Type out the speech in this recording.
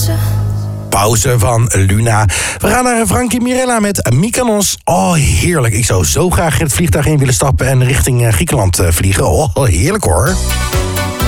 Pauze van Luna. We gaan naar Frankie Mirella met Mykonos. Oh, heerlijk. Ik zou zo graag het vliegtuig in willen stappen en richting Griekenland vliegen. Oh, heerlijk hoor.